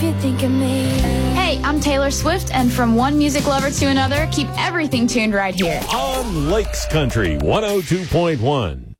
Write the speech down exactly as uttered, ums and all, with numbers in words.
you think of me. Hey, I'm Taylor Swift, and from one music lover to another, keep everything tuned right here On Lakes Country one oh two point one.